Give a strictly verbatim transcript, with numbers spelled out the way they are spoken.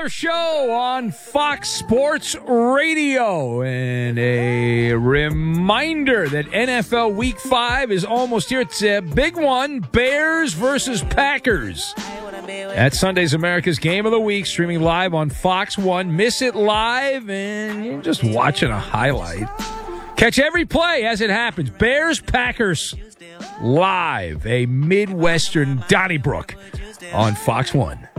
Bear Show on Fox Sports Radio. And a reminder that N F L Week five is almost here. It's a big one, Bears versus Packers. That's Sunday's America's Game of the Week, streaming live on Fox one. Miss it live, and you're just watching a highlight. Catch every play as it happens. Bears, Packers, live. A Midwestern Donnybrook on Fox one.